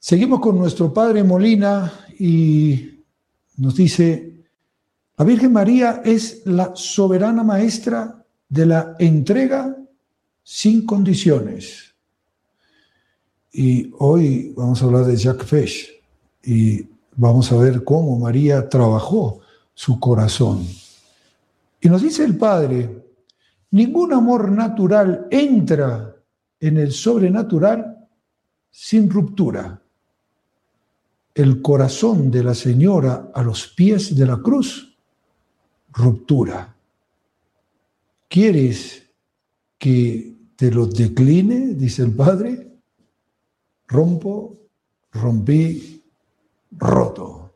Seguimos con nuestro padre Molina y nos dice: la Virgen María es la soberana maestra de la entrega sin condiciones. Y hoy vamos a hablar de Jacques Fesch y vamos a ver cómo María trabajó su corazón. Y nos dice el Padre: ningún amor natural entra en el sobrenatural sin ruptura. El corazón de la Señora a los pies de la cruz, ruptura. ¿Quieres que te lo decline? Dice el Padre. Rompo, rompí, roto.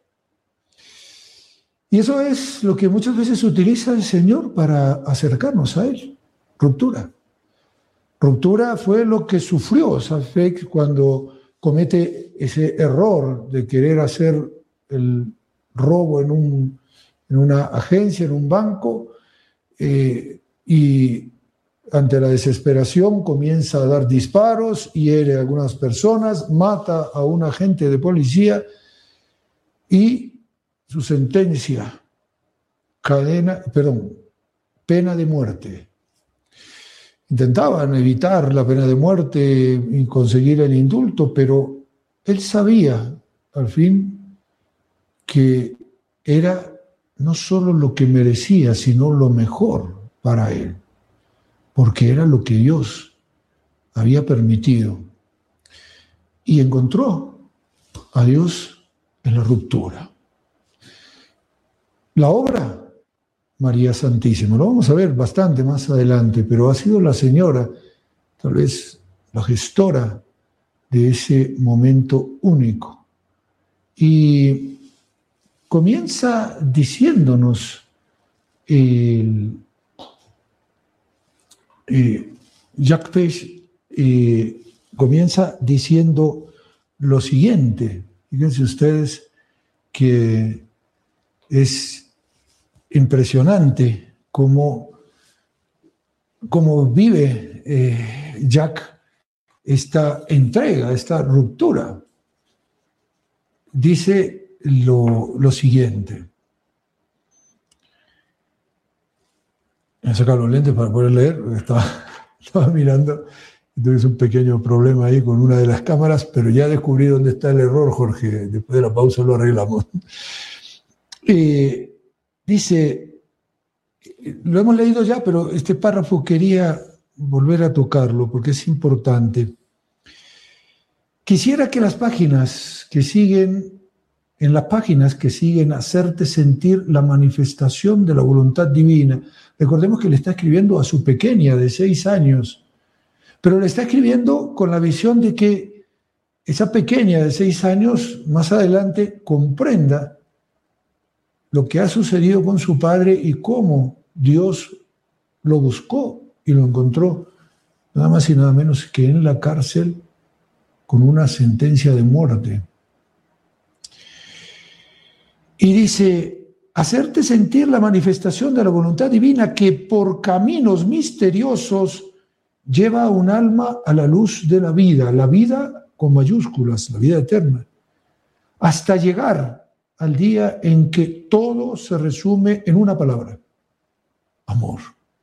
Y eso es lo que muchas veces utiliza el Señor para acercarnos a Él. Ruptura. Ruptura fue lo que sufrió Safek cuando comete ese error de querer hacer el robo en una agencia, en un banco, y ante la desesperación comienza a dar disparos, hiere a algunas personas, mata a un agente de policía y su sentencia, pena de muerte. Intentaban evitar la pena de muerte y conseguir el indulto, pero él sabía al fin que era no solo lo que merecía, sino lo mejor para él, porque era lo que Dios había permitido. Y encontró a Dios en la ruptura. La obra, María Santísima, lo vamos a ver bastante más adelante, pero ha sido la Señora, tal vez la gestora de ese momento único. Y comienza diciéndonos Jacques Fesch comienza diciendo lo siguiente. Fíjense ustedes que es impresionante cómo vive Jacques esta entrega, esta ruptura. Dice lo siguiente. Voy a sacar los lentes para poder leer, porque estaba mirando. Tuve un pequeño problema ahí con una de las cámaras, pero ya descubrí dónde está el error, Jorge. Después de la pausa lo arreglamos. Dice, lo hemos leído ya, pero este párrafo quería volver a tocarlo porque es importante. Quisiera que en las páginas que siguen, hacerte sentir la manifestación de la voluntad divina. Recordemos que le está escribiendo a su pequeña de 6 años, pero le está escribiendo con la visión de que esa pequeña de 6 años más adelante comprenda lo que ha sucedido con su padre y cómo Dios lo buscó y lo encontró, nada más y nada menos que en la cárcel con una sentencia de muerte. Y dice, hacerte sentir la manifestación de la voluntad divina que por caminos misteriosos lleva a un alma a la luz de la vida con mayúsculas, la vida eterna, hasta llegar al día en que todo se resume en una palabra: amor.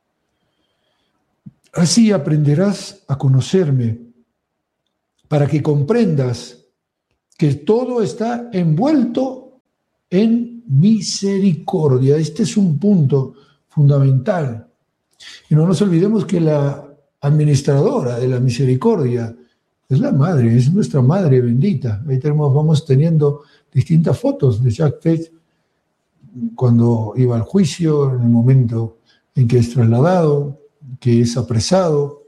Así aprenderás a conocerme, para que comprendas que todo está envuelto en misericordia. Este es un punto fundamental. Y no nos olvidemos que la administradora de la misericordia es la madre, es nuestra madre bendita. Ahí vamos teniendo distintas fotos de Jacques Fesch cuando iba al juicio, en el momento en que es trasladado, que es apresado.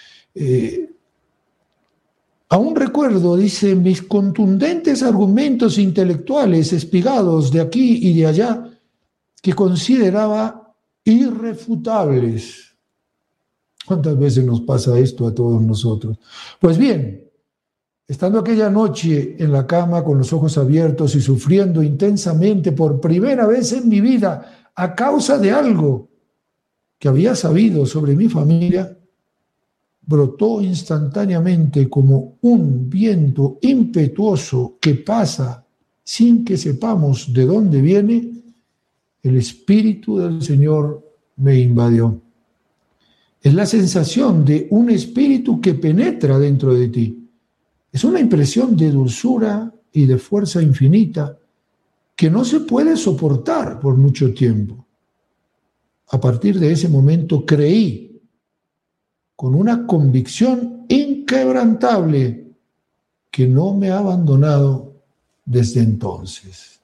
Aún recuerdo, dice, mis contundentes argumentos intelectuales espigados de aquí y de allá que consideraba irrefutables. ¿Cuántas veces nos pasa esto a todos nosotros? Pues bien, estando aquella noche en la cama con los ojos abiertos y sufriendo intensamente por primera vez en mi vida a causa de algo que había sabido sobre mi familia, brotó instantáneamente como un viento impetuoso que pasa sin que sepamos de dónde viene. El Espíritu del Señor me invadió. Es la sensación de un espíritu que penetra dentro de ti. Es una impresión de dulzura y de fuerza infinita que no se puede soportar por mucho tiempo. A partir de ese momento creí con una convicción inquebrantable que no me ha abandonado desde entonces.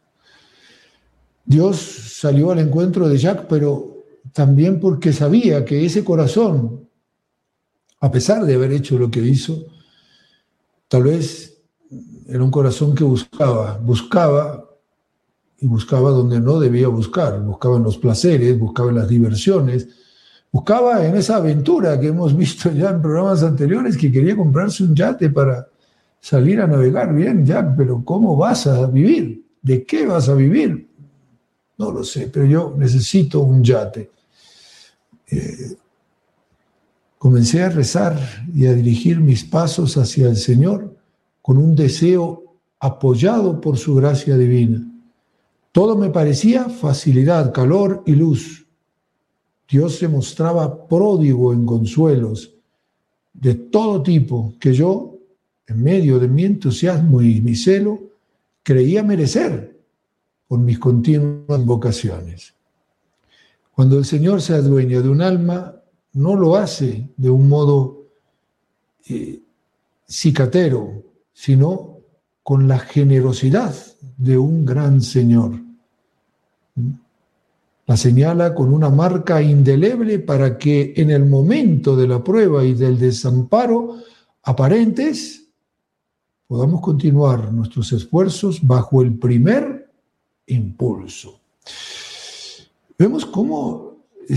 Dios salió al encuentro de Jacques, pero también porque sabía que ese corazón, a pesar de haber hecho lo que hizo, tal vez era un corazón que buscaba donde no debía buscar, buscaba en los placeres, buscaba en las diversiones, buscaba en esa aventura que hemos visto ya en programas anteriores, que quería comprarse un yate para salir a navegar. Bien, Jack, pero ¿cómo vas a vivir? ¿De qué vas a vivir? No lo sé, pero yo necesito un yate. Comencé a rezar y a dirigir mis pasos hacia el Señor con un deseo apoyado por su gracia divina. Todo me parecía facilidad, calor y luz. Dios se mostraba pródigo en consuelos de todo tipo que yo, en medio de mi entusiasmo y mi celo, creía merecer por mis continuas invocaciones. Cuando el Señor se adueña de un alma, no lo hace de un modo cicatero, sino con la generosidad de un gran Señor. La señala con una marca indeleble para que en el momento de la prueba y del desamparo aparentes podamos continuar nuestros esfuerzos bajo el primer impulso. Vemos cómo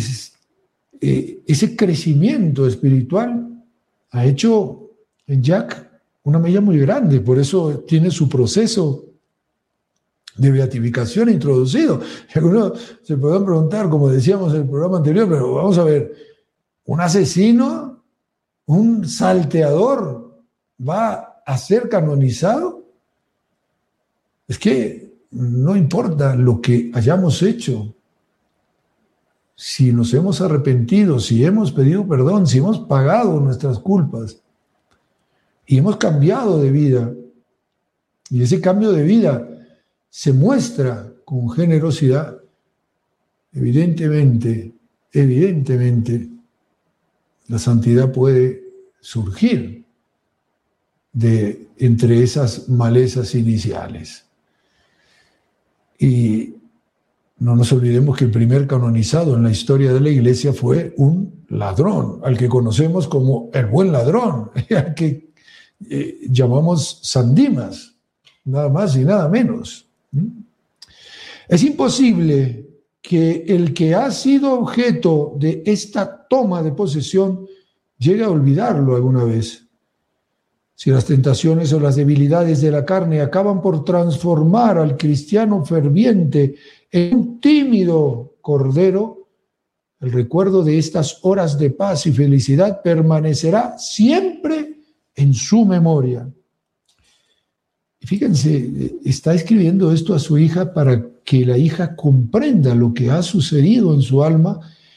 ese crecimiento espiritual ha hecho en Jack una mella muy grande, por eso tiene su proceso de beatificación introducido. Y algunos se podrán preguntar, como decíamos en el programa anterior, pero vamos a ver, ¿un asesino, un salteador va a ser canonizado? Es que no importa lo que hayamos hecho, si nos hemos arrepentido, si hemos pedido perdón, si hemos pagado nuestras culpas y hemos cambiado de vida, y ese cambio de vida se muestra con generosidad, evidentemente, la santidad puede surgir de entre esas malezas iniciales. Y no nos olvidemos que el primer canonizado en la historia de la Iglesia fue un ladrón, al que conocemos como el buen ladrón, al que llamamos San Dimas, nada más y nada menos. Es imposible que el que ha sido objeto de esta toma de posesión llegue a olvidarlo alguna vez. Si las tentaciones o las debilidades de la carne acaban por transformar al cristiano ferviente en un tímido cordero, el recuerdo de estas horas de paz y felicidad permanecerá siempre en su memoria. Y fíjense, está escribiendo esto a su hija para que la hija comprenda lo que ha sucedido en su alma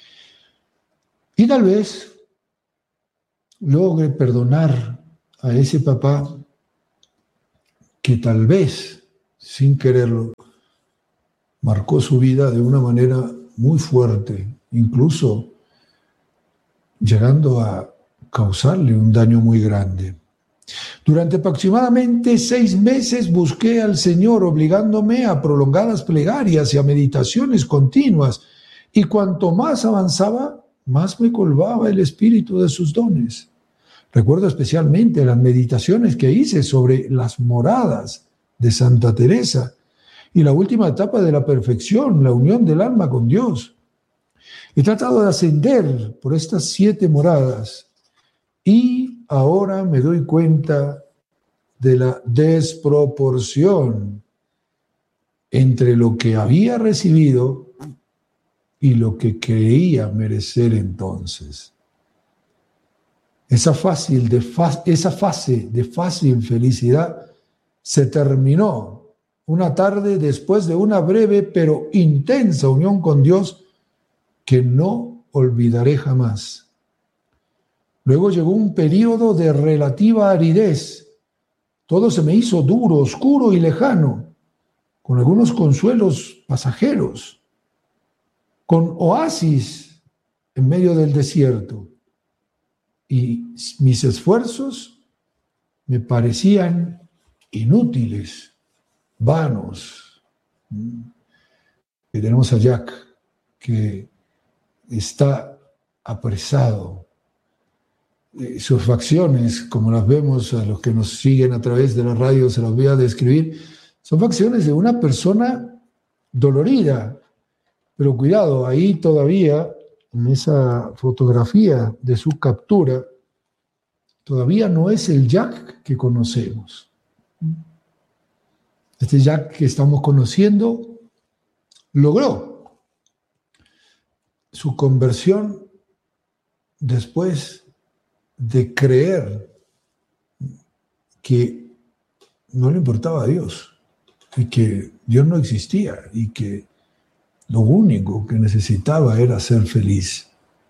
y tal vez logre perdonar a ese papá que tal vez, sin quererlo, marcó su vida de una manera muy fuerte, incluso llegando a causarle un daño muy grande. Durante aproximadamente 6 meses busqué al Señor, obligándome a prolongadas plegarias y a meditaciones continuas, y cuanto más avanzaba, más me colmaba el espíritu de sus dones. Recuerdo especialmente las meditaciones que hice sobre las moradas de Santa Teresa y la última etapa de la perfección, la unión del alma con Dios. He tratado de ascender por estas 7 moradas y ahora me doy cuenta de la desproporción entre lo que había recibido y lo que creía merecer entonces. esa fase de fácil felicidad se terminó una tarde después de una breve pero intensa unión con Dios que no olvidaré jamás. Luego llegó un periodo de relativa aridez. Todo se me hizo duro, oscuro y lejano, con algunos consuelos pasajeros, con oasis en medio del desierto. Y mis esfuerzos me parecían inútiles, vanos. Y tenemos a Jack, que está apresado. Sus facciones, como las vemos a los que nos siguen a través de la radio, se las voy a describir, son facciones de una persona dolorida. Pero cuidado, ahí todavía, en esa fotografía de su captura, todavía no es el Jack que conocemos. Este Jack que estamos conociendo logró su conversión después de creer que no le importaba a Dios y que Dios no existía y que lo único que necesitaba era ser feliz.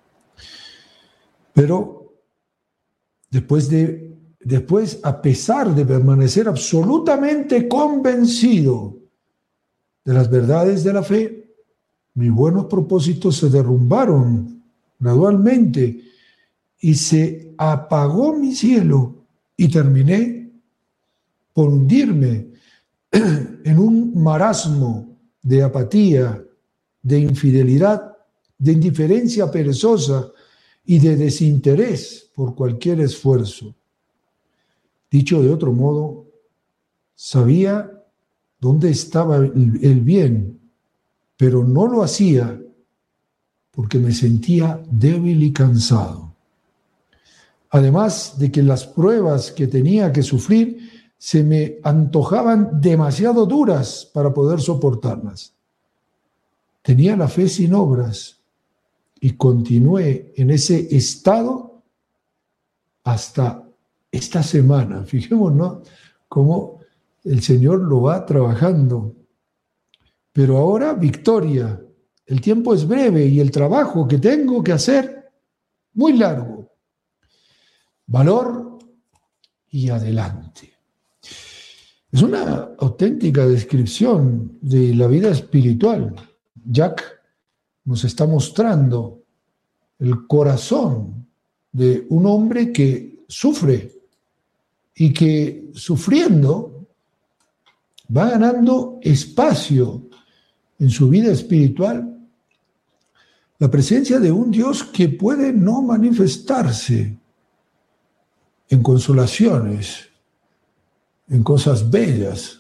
Pero después, a pesar de permanecer absolutamente convencido de las verdades de la fe, mis buenos propósitos se derrumbaron gradualmente y se apagó mi cielo y terminé por hundirme en un marasmo de apatía, de infidelidad, de indiferencia perezosa y de desinterés por cualquier esfuerzo. Dicho de otro modo, sabía dónde estaba el bien, pero no lo hacía porque me sentía débil y cansado. Además de que las pruebas que tenía que sufrir se me antojaban demasiado duras para poder soportarlas. Tenía la fe sin obras y continué en ese estado hasta esta semana. Fijémonos cómo el Señor lo va trabajando. Pero ahora, victoria. El tiempo es breve y el trabajo que tengo que hacer muy largo. Valor y adelante. Es una auténtica descripción de la vida espiritual. Jack nos está mostrando el corazón de un hombre que sufre y que sufriendo va ganando espacio en su vida espiritual. La presencia de un Dios que puede no manifestarse en consolaciones, en cosas bellas,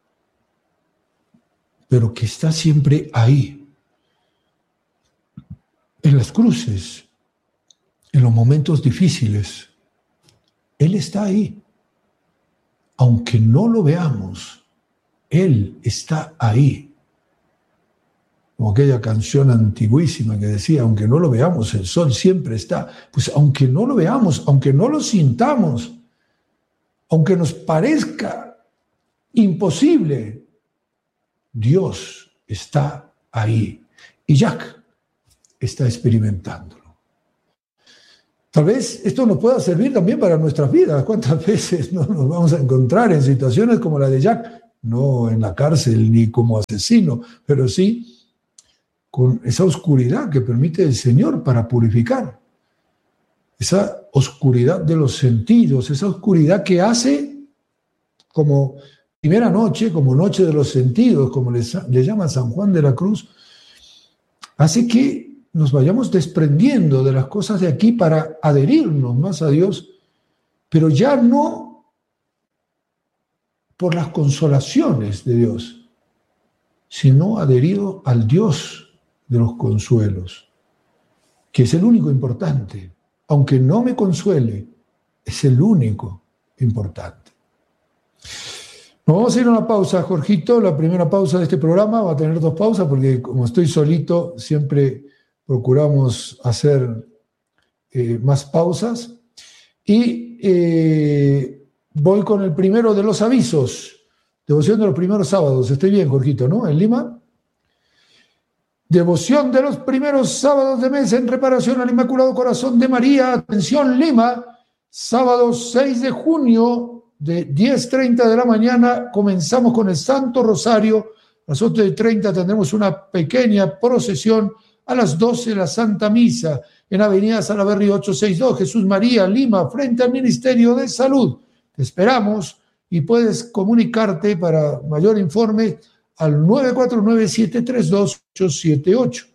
pero que está siempre ahí, en las cruces, en los momentos difíciles. Él está ahí. Aunque no lo veamos, Él está ahí. Como aquella canción antiguísima que decía, aunque no lo veamos, el sol siempre está. Pues aunque no lo veamos, aunque no lo sintamos, aunque nos parezca imposible, Dios está ahí. Y Jack está experimentándolo. Tal vez esto nos pueda servir también para nuestras vidas. ¿Cuántas veces no nos vamos a encontrar en situaciones como la de Jack? No en la cárcel ni como asesino, pero sí con esa oscuridad que permite el Señor para purificar. Esa oscuridad de los sentidos, esa oscuridad que hace como primera noche, como noche de los sentidos, como le llama San Juan de la Cruz, hace que nos vayamos desprendiendo de las cosas de aquí para adherirnos más a Dios, pero ya no por las consolaciones de Dios, sino adherido al Dios de los consuelos, que es el único importante. Aunque no me consuele, es el único importante. Nos vamos a ir a una pausa, Jorgito. La primera pausa de este programa va a tener 2 pausas, porque como estoy solito, siempre procuramos hacer más pausas. Y voy con el primero de los avisos. Devoción de los primeros sábados. Estoy bien, Jorgito, ¿no? En Lima. Devoción de los primeros sábados de mes en reparación al Inmaculado Corazón de María. Atención, Lima. Sábado 6 de junio de 10:30 de la mañana. Comenzamos con el Santo Rosario. A las 8:30 tendremos una pequeña procesión. A las 12 la Santa Misa en Avenida Salaverry 862, Jesús María, Lima, frente al Ministerio de Salud. Te esperamos y puedes comunicarte para mayor informe al 949-732-878.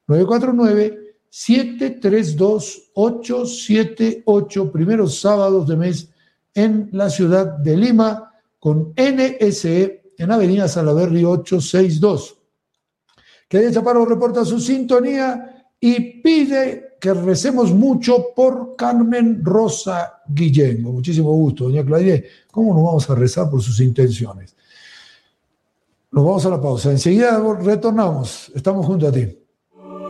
949-732-878, primeros sábados de mes en la ciudad de Lima, con NSE en Avenida Salaverry 862. Kenia Chaparro reporta su sintonía y pide que recemos mucho por Carmen Rosa Guillén. Con muchísimo gusto, doña Claudia. ¿Cómo no vamos a rezar por sus intenciones? Nos vamos a la pausa. Enseguida retornamos. Estamos junto a ti.